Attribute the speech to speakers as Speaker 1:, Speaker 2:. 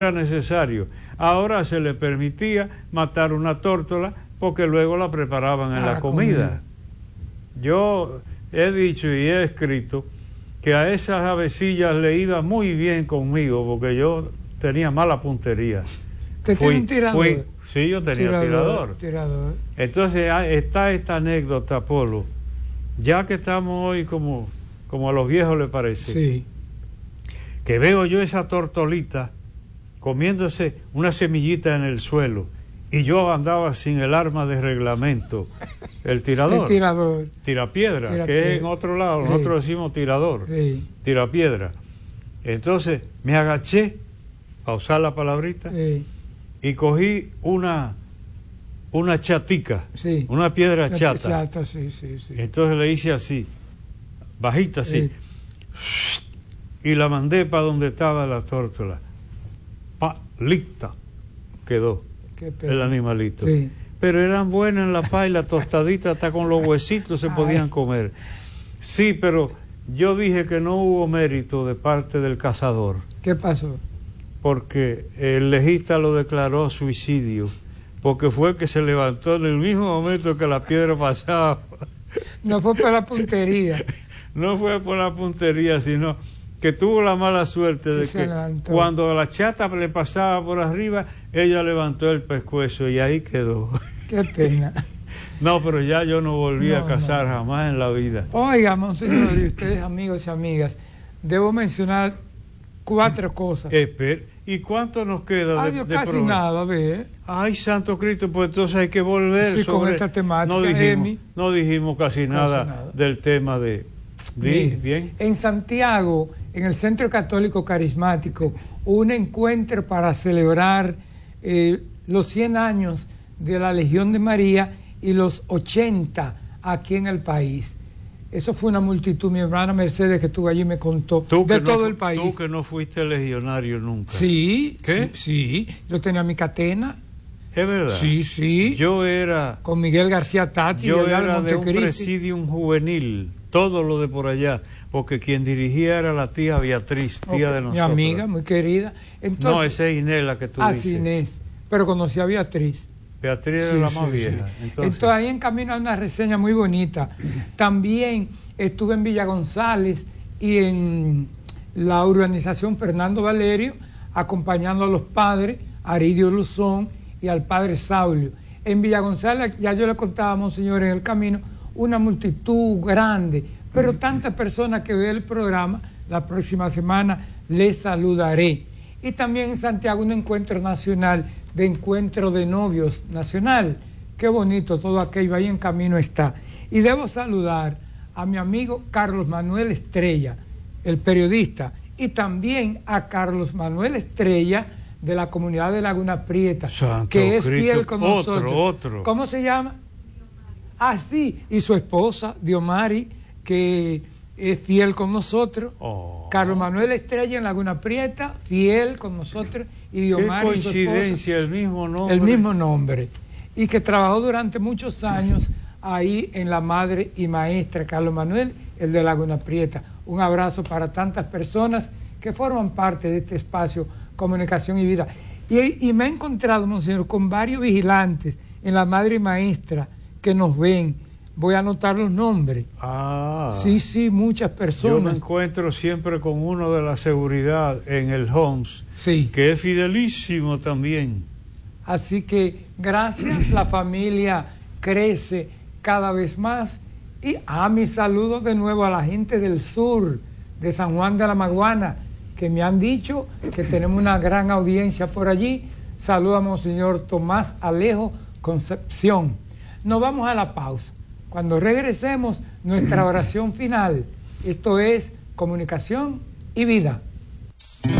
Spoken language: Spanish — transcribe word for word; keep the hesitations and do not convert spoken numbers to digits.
Speaker 1: era necesario. Ahora se le permitía matar una tórtola porque luego la preparaban en ah, la comida. comida. Yo he dicho y he escrito que a esas avecillas le iba muy bien conmigo porque yo tenía mala puntería.
Speaker 2: ¿Te fui, un tirador? Fui,
Speaker 1: sí, yo tenía tirador, tirador.
Speaker 2: tirador.
Speaker 1: Entonces está esta anécdota, Polo, ya que estamos hoy como, como a los viejos les parece,
Speaker 2: sí.
Speaker 1: que veo yo esa tortolita comiéndose una semillita en el suelo y yo andaba sin el arma de reglamento, el tirador,
Speaker 2: el tirador.
Speaker 1: tirapiedra,
Speaker 2: Tirapiedra,
Speaker 1: que es en otro lado,
Speaker 2: sí.
Speaker 1: Nosotros decimos tirador,
Speaker 2: sí.
Speaker 1: tirapiedra. Entonces me agaché a usar la palabrita
Speaker 2: sí.
Speaker 1: y cogí una una chatica,
Speaker 2: sí.
Speaker 1: una piedra
Speaker 2: la
Speaker 1: chata.
Speaker 2: chata sí, sí, sí.
Speaker 1: Entonces le hice así, bajita así, sí. y la mandé para donde estaba la tórtola. Pa, lista, quedó el animalito.
Speaker 2: Sí.
Speaker 1: Pero eran buenas en la paila, tostaditas, hasta con los huesitos se podían comer. Sí, pero yo dije que no hubo mérito de parte del cazador.
Speaker 2: ¿Qué pasó?
Speaker 1: Porque el legista lo declaró suicidio, porque fue que se levantó en el mismo momento que la piedra pasaba.
Speaker 2: No fue por la puntería.
Speaker 1: No fue por la puntería, sino que tuvo la mala suerte de que cuando la chata le pasaba por arriba, ella levantó el pescuezo y ahí quedó.
Speaker 2: Qué pena.
Speaker 1: No, pero ya yo no volví no, a cazar no. jamás en la vida.
Speaker 2: Oiga, monseñor, y ustedes amigos y amigas, debo mencionar cuatro cosas.
Speaker 1: Espera, ¿y cuánto nos queda
Speaker 2: Ay,
Speaker 1: de,
Speaker 2: Dios,
Speaker 1: de
Speaker 2: casi
Speaker 1: programa?
Speaker 2: nada, ve.
Speaker 1: Ay, santo Cristo, pues entonces hay que volver
Speaker 2: sí,
Speaker 1: sobre...
Speaker 2: con esta temática,
Speaker 1: no dijimos,
Speaker 2: Emi.
Speaker 1: No dijimos casi, casi nada, nada del tema de...
Speaker 2: Bien.
Speaker 1: Bien.
Speaker 2: En Santiago, en el Centro Católico Carismático, un encuentro para celebrar eh, los cien años de la Legión de María y los ochenta aquí en el país. Eso fue una multitud, mi hermana Mercedes que estuvo allí me contó, de todo
Speaker 1: no,
Speaker 2: el país.
Speaker 1: Tú que no fuiste legionario nunca.
Speaker 2: Sí,
Speaker 1: ¿Qué?
Speaker 2: Sí, sí, yo tenía mi catena.
Speaker 1: ¿Es verdad?
Speaker 2: Sí, sí.
Speaker 1: Yo era...
Speaker 2: Con Miguel García Tati.
Speaker 1: Yo era de un presidium juvenil, todo lo de por allá, porque quien dirigía era la tía Beatriz, tía okay, de nosotros.
Speaker 2: Mi amiga, muy querida. Entonces,
Speaker 1: no, esa es Inés la que tú
Speaker 2: ah,
Speaker 1: dices.
Speaker 2: Sí, Inés, pero conocí a Beatriz.
Speaker 1: Beatriz era
Speaker 2: sí,
Speaker 1: la
Speaker 2: sí,
Speaker 1: más vieja.
Speaker 2: Sí.
Speaker 1: Entonces...
Speaker 2: Entonces ahí en camino hay una reseña muy bonita. También estuve en Villa González y en la urbanización Fernando Valerio, acompañando a los padres, Aridio Luzón y al padre Saulio. En Villa González, ya yo le contaba, monseñor, en el camino, una multitud grande, pero tantas personas que ve el programa, la próxima semana les saludaré. Y también en Santiago un encuentro nacional, de encuentro de novios nacional. Qué bonito todo aquello, ahí en camino está. Y debo saludar a mi amigo Carlos Manuel Estrella, el periodista, y también a Carlos Manuel Estrella, de la comunidad de Laguna Prieta,
Speaker 1: Santo
Speaker 2: que es
Speaker 1: Cristo,
Speaker 2: fiel con
Speaker 1: otro,
Speaker 2: nosotros.
Speaker 1: Otro.
Speaker 2: ¿Cómo se llama? Ah, sí, y su esposa, Diomari, que es fiel con nosotros.
Speaker 1: Oh.
Speaker 2: Carlos Manuel Estrella en Laguna Prieta, fiel con nosotros, y Diomari.
Speaker 1: Qué coincidencia, el mismo nombre.
Speaker 2: El mismo nombre. Y que trabajó durante muchos años ahí en La Madre y Maestra, Carlos Manuel, el de Laguna Prieta. Un abrazo para tantas personas que forman parte de este espacio Comunicación y Vida. Y, y me he encontrado, monseñor, con varios vigilantes en La Madre y Maestra que nos ven. Voy a anotar los nombres.
Speaker 1: Ah.
Speaker 2: Sí, sí, muchas personas.
Speaker 1: Yo me encuentro siempre con uno de la seguridad en el Homs,
Speaker 2: sí.
Speaker 1: que es fidelísimo también.
Speaker 2: Así que gracias, la familia crece cada vez más. Y a ah, mis saludos de nuevo a la gente del sur, de San Juan de la Maguana, que me han dicho que tenemos una gran audiencia por allí. Saluda a monseñor Tomás Alejo Concepción. Nos vamos a la pausa. Cuando regresemos, nuestra oración final. Esto es Comunicación y Vida.